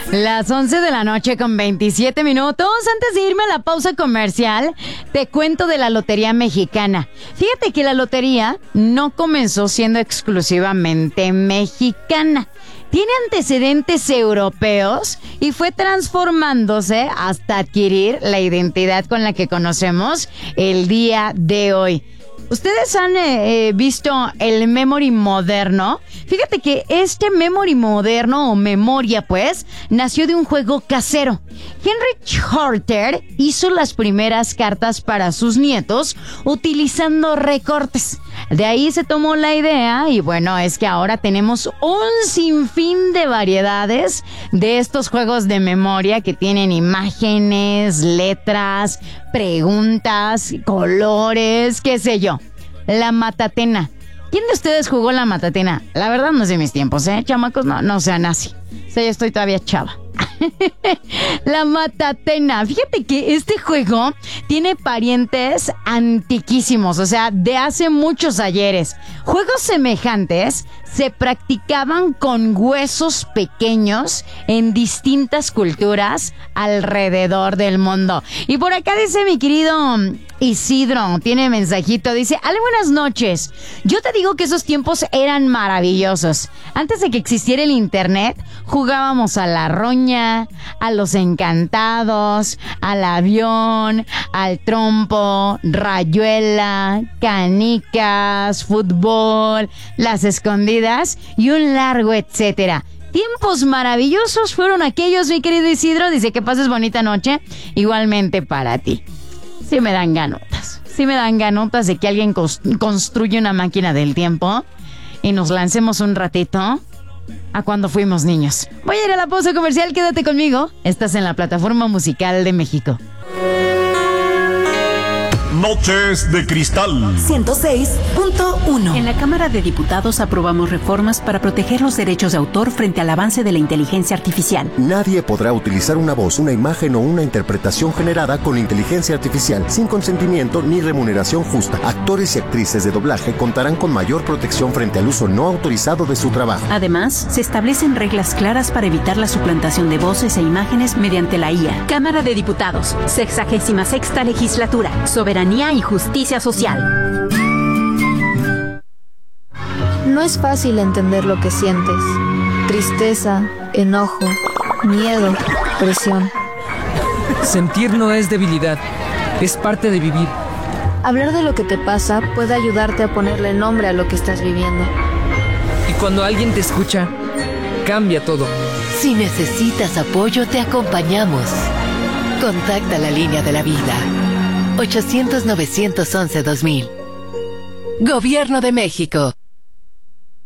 Las 11 de la noche con 27 minutos. Antes de irme a la pausa comercial, te cuento de la Lotería Mexicana. Fíjate que la lotería no comenzó siendo exclusivamente mexicana. Tiene antecedentes europeos y fue transformándose hasta adquirir la identidad con la que conocemos el día de hoy. ¿Ustedes han visto el memory moderno? Fíjate que este memory moderno o memoria, pues, nació de un juego casero. Henry Horter hizo las primeras cartas para sus nietos utilizando recortes. De ahí se tomó la idea y bueno, es que ahora tenemos un sinfín de variedades de estos juegos de memoria que tienen imágenes, letras, preguntas, colores, qué sé yo. La matatena. ¿Quién de ustedes jugó la matatena? La verdad no es de mis tiempos, chamacos, no sean así. O sea, yo estoy todavía chava. La matatena. Fíjate que este juego tiene parientes antiquísimos, o sea, de hace muchos ayeres. Juegos semejantes se practicaban con huesos pequeños en distintas culturas alrededor del mundo. Y por acá dice mi querido Isidro, tiene mensajito, dice: Ale, buenas noches. Yo te digo que esos tiempos eran maravillosos. Antes de que existiera el internet, jugábamos a la roña, a los encantados, al avión, al trompo, rayuela, canicas, fútbol, las escondidas y un largo etcétera. Tiempos maravillosos fueron aquellos, mi querido Isidro. Dice que pases bonita noche. Igualmente para ti. Sí me dan ganotas. Sí me dan ganotas de que alguien construya una máquina del tiempo y nos lancemos un ratito a cuando fuimos niños. Voy a ir a la pausa comercial. Quédate conmigo. Estás en la plataforma musical de México. Noches de Cristal 106.1. En la Cámara de Diputados aprobamos reformas para proteger los derechos de autor frente al avance de la inteligencia artificial. Nadie podrá utilizar una voz, una imagen o una interpretación generada con inteligencia artificial sin consentimiento ni remuneración justa. Actores y actrices de doblaje contarán con mayor protección frente al uso no autorizado de su trabajo. Además, se establecen reglas claras para evitar la suplantación de voces e imágenes mediante la IA. Cámara de Diputados, 66ª Legislatura. Soberanía y justicia social. No es fácil entender lo que sientes. Tristeza, enojo, miedo, presión. Sentir no es debilidad, es parte de vivir. Hablar de lo que te pasa puede ayudarte a ponerle nombre a lo que estás viviendo. Y cuando alguien te escucha, cambia todo. Si necesitas apoyo, te acompañamos. Contacta la línea de la vida. 800-911-2000. Gobierno de México.